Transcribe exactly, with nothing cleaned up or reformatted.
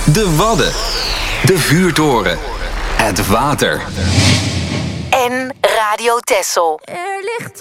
De Wadden. De vuurtoren. Het water. En Radio Texel. Er ligt